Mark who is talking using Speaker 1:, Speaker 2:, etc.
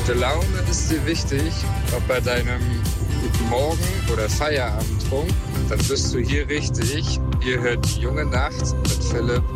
Speaker 1: Gute Laune ist dir wichtig, ob bei deinem Guten Morgen oder Feierabendtrunk, dann bist du hier richtig. Ihr hört die Junge Nacht mit Philipp